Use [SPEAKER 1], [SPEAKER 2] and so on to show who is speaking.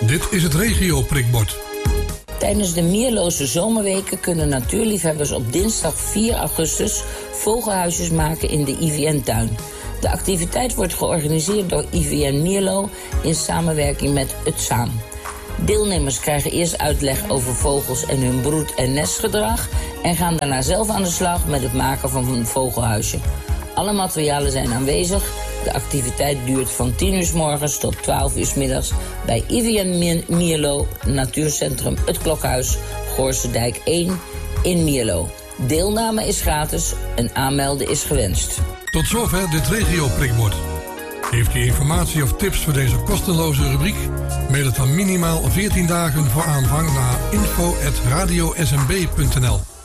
[SPEAKER 1] Dit is het regio-prikbord.
[SPEAKER 2] Tijdens de Mierloze zomerweken kunnen natuurliefhebbers op dinsdag 4 augustus vogelhuisjes maken in de IVN-tuin. De activiteit wordt georganiseerd door IVN Mierlo in samenwerking met UTSAAM. Deelnemers krijgen eerst uitleg over vogels en hun broed- en nestgedrag en gaan daarna zelf aan de slag met het maken van een vogelhuisje. Alle materialen zijn aanwezig. De activiteit duurt van 10 uur 's morgens tot 12 uur 's middags bij IVN Mierlo, Natuurcentrum Het Klokhuis, Goorsendijk 1 in Mierlo. Deelname is gratis en aanmelden is gewenst.
[SPEAKER 1] Tot zover dit regio-prikbord. Heeft u informatie of tips voor deze kosteloze rubriek? Mail het dan minimaal 14 dagen voor aanvang naar info@radiosmb.nl.